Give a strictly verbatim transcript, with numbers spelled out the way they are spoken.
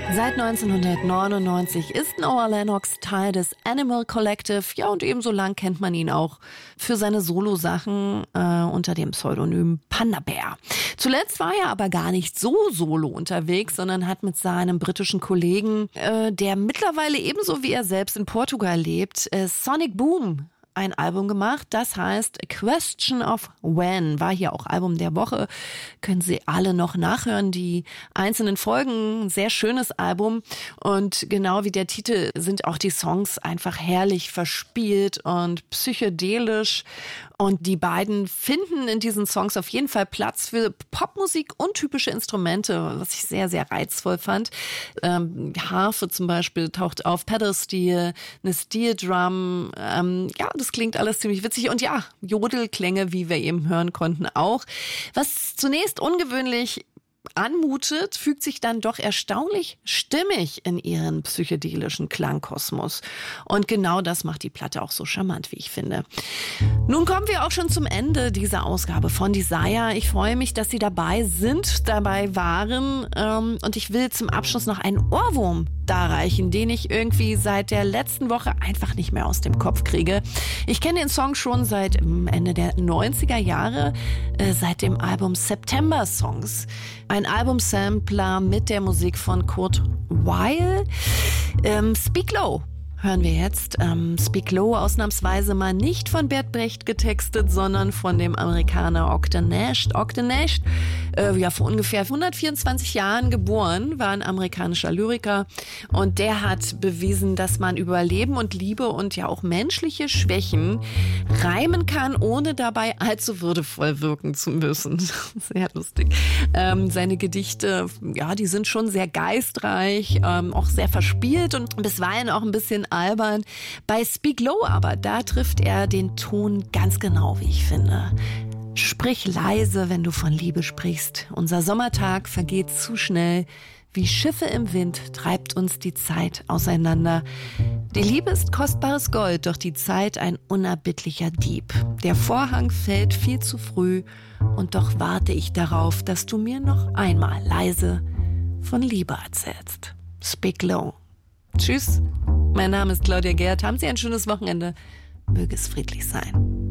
Seit neunzehnhundertneunundneunzig ist Noah Lennox Teil des Animal Collective. Ja, und ebenso lang kennt man ihn auch für seine Solo-Sachen äh, unter dem Pseudonym Panda Bear. Zuletzt war er aber gar nicht so solo unterwegs, sondern hat mit seinem britischen Kollegen, äh, der mittlerweile ebenso wie er selbst in Portugal lebt, äh, Sonic Boom, ein Album gemacht, das heißt A Question of When, war hier auch Album der Woche, können Sie alle noch nachhören, die einzelnen Folgen, ein sehr schönes Album und genau wie der Titel sind auch die Songs einfach herrlich verspielt und psychedelisch und die beiden finden in diesen Songs auf jeden Fall Platz für Popmusik und typische Instrumente, was ich sehr, sehr reizvoll fand. Ähm, Harfe zum Beispiel taucht auf, Pedal-Steel, eine Steel-Drum, ähm, ja, das klingt alles ziemlich witzig und ja, Jodelklänge, wie wir eben hören konnten, auch. Was zunächst ungewöhnlich anmutet, fügt sich dann doch erstaunlich stimmig in ihren psychedelischen Klangkosmos. Und genau das macht die Platte auch so charmant, wie ich finde. Nun kommen wir auch schon zum Ende dieser Ausgabe von Desire. Ich freue mich, dass Sie dabei sind, dabei waren. Ähm, und ich will zum Abschluss noch einen Ohrwurm darreichen, den ich irgendwie seit der letzten Woche einfach nicht mehr aus dem Kopf kriege. Ich kenne den Song schon seit Ende der neunziger Jahre, äh, seit dem Album September Songs. Ein Albumsampler mit der Musik von Kurt Weill. Ähm, Speak Low hören wir jetzt. Ähm, Speak Low ausnahmsweise mal nicht von Bert Brecht getextet, sondern von dem Amerikaner Ogden Nash. Ogden Nash, äh, ja vor ungefähr hundertvierundzwanzig Jahren geboren, war ein amerikanischer Lyriker und der hat bewiesen, dass man über Leben und Liebe und ja auch menschliche Schwächen reimen kann, ohne dabei allzu würdevoll wirken zu müssen. Sehr lustig. Ähm, seine Gedichte, ja, die sind schon sehr geistreich, ähm, auch sehr verspielt und bisweilen auch ein bisschen albern. Bei Speak Low aber, da trifft er den Ton ganz genau, wie ich finde. Sprich leise, wenn du von Liebe sprichst. Unser Sommertag vergeht zu schnell. Wie Schiffe im Wind treibt uns die Zeit auseinander. Die Liebe ist kostbares Gold, doch die Zeit ein unerbittlicher Dieb. Der Vorhang fällt viel zu früh und doch warte ich darauf, dass du mir noch einmal leise von Liebe erzählst. Speak Low. Tschüss, mein Name ist Claudia Gerd. Haben Sie ein schönes Wochenende. Möge es friedlich sein.